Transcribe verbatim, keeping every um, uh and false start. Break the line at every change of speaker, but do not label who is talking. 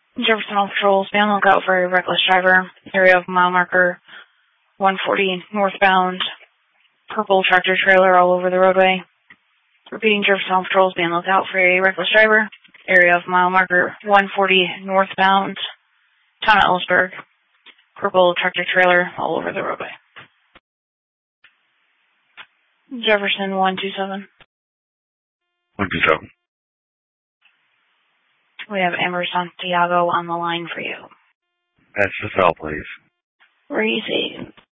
Jefferson All Patrols, be on the lookout for a reckless driver. Area of mile marker one forty northbound. Purple tractor trailer all over the roadway. Repeating, Jefferson All Patrols, be on the lookout for a reckless driver. Area of mile marker one forty northbound. Town of Ellisburg. Purple tractor trailer all over the roadway. Jefferson one two seven.
one two seven.
We have Amber Santiago on the line for you.
That's the cell, please.
Where are you seeing?